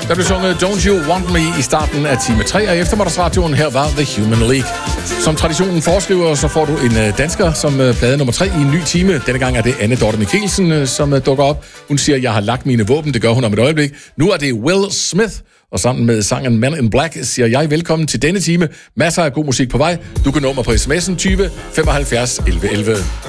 Der blev sunget Don't You Want Me i starten af time 3, og efter radioen her var The Human League. Som traditionen foreskriver, så får du en dansker som plade nummer 3 i en ny time. Denne gang er det Anne Dorte Mikkelsen, som dukker op. Hun siger, jeg har lagt mine våben, det gør hun om et øjeblik. Nu er det Will Smith, og sammen med sangen Man in Black siger jeg velkommen til denne time. Masser af god musik på vej. Du kan nå mig på sms'en 20 75 11 11.